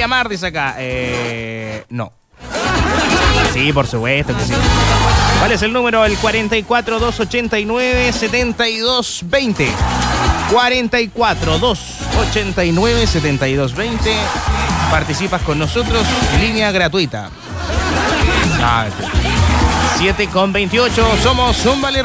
llamar, dice acá. No. Sí, por supuesto que sí. ¿Cuál es el número? El 44-289-7220. 44-289-7220. Participas con nosotros. Línea gratuita. 7:28. Somos un Vale